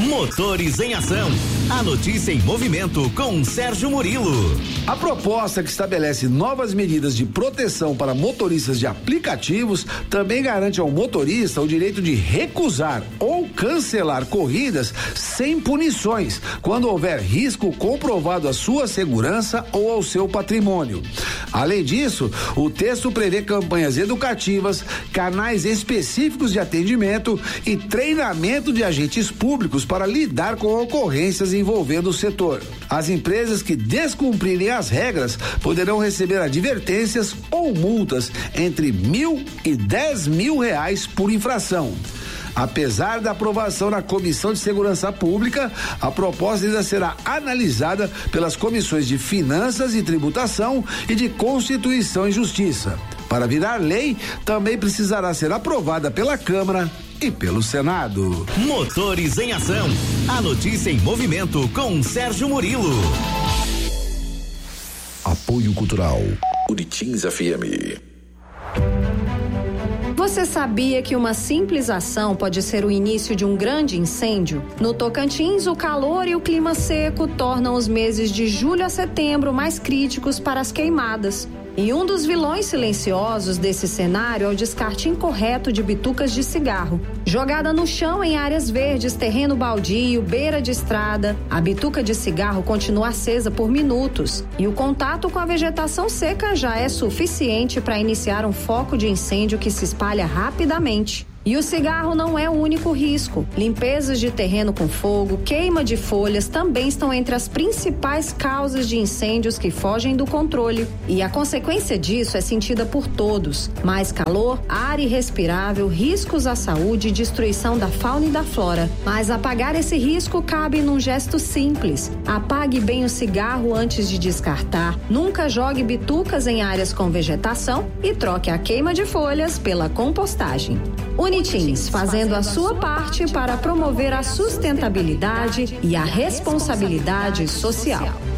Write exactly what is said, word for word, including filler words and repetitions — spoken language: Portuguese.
Motores em Ação. A notícia em movimento com Sérgio Murilo. A proposta que estabelece novas medidas de proteção para motoristas de aplicativos também garante ao motorista o direito de recusar ou cancelar corridas sem punições, quando houver risco comprovado à sua segurança ou ao seu patrimônio. Além disso, o texto prevê campanhas educativas, canais específicos de atendimento e treinamento de agentes públicos para lidar com ocorrências envolvendo o setor. As empresas que descumprirem as regras poderão receber advertências ou multas entre mil e dez mil reais por infração. Apesar da aprovação na Comissão de Segurança Pública, a proposta ainda será analisada pelas comissões de Finanças e Tributação e de Constituição e Justiça. Para virar lei, também precisará ser aprovada pela Câmara e pelo Senado. Motores em Ação. A notícia em movimento com Sérgio Murilo. Apoio Cultural. Uritins F M. Você sabia que uma simples ação pode ser o início de um grande incêndio? No Tocantins, o calor e o clima seco tornam os meses de julho a setembro mais críticos para as queimadas. E um dos vilões silenciosos desse cenário é o descarte incorreto de bitucas de cigarro. Jogada no chão em áreas verdes, terreno baldio, beira de estrada, a bituca de cigarro continua acesa por minutos e o contato com a vegetação seca já é suficiente para iniciar um foco de incêndio que se espalha rapidamente. E o cigarro não é o único risco. Limpezas de terreno com fogo, queima de folhas também estão entre as principais causas de incêndios que fogem do controle. E a consequência disso é sentida por todos. Mais calor, ar irrespirável, riscos à saúde e destruição da fauna e da flora. Mas apagar esse risco cabe num gesto simples. Apague bem o cigarro antes de descartar. Nunca jogue bitucas em áreas com vegetação e troque a queima de folhas pela compostagem. Unitins, fazendo a sua parte para promover a sustentabilidade e a responsabilidade social.